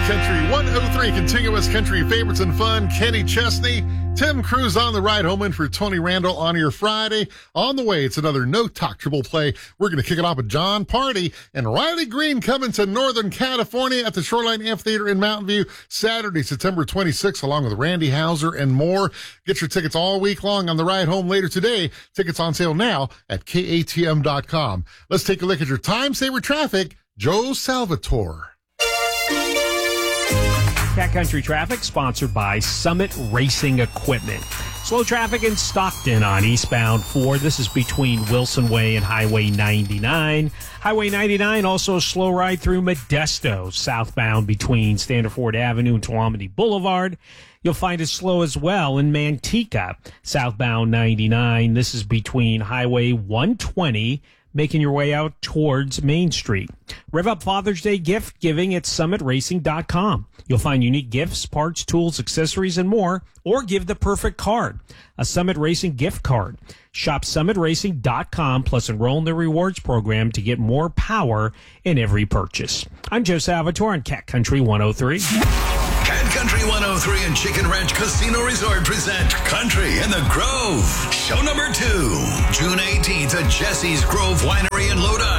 Country 103, continuous country favorites and fun. Kenny Chesney, Tim Cruz on the ride home in for Tony Randall on your Friday. On the way, it's another No Talk Triple Play. We're going to kick it off with John Party and Riley Green coming to Northern California at the Shoreline Amphitheater in Mountain View Saturday, September 26th, along with Randy Hauser and more. Get your tickets all week long on the ride home later today. Tickets on sale now at KATM.com. Let's take a look at your time saver traffic. Joe Salvatore. Cat Country Traffic sponsored by Summit Racing Equipment. Slow traffic in Stockton on eastbound 4. This is between Wilson Way and Highway 99. Highway 99 also a slow ride through Modesto, southbound between Standerford Avenue and Tuolumne Boulevard. You'll find it slow as well in Manteca, southbound 99. This is between Highway 120 making your way out towards Main Street. Rev up Father's Day gift giving at summitracing.com. You'll find unique gifts, parts, tools, accessories, and more, or give the perfect card, a Summit Racing gift card. Shop summitracing.com plus enroll in the rewards program to get more power in every purchase. I'm Joe Salvatore on Cat Country 103. Cat Country 103 and Chicken Ranch Casino Resort present Country in the Grove. Show number 2, June 18th at Jesse's Grove Winery in Lodi.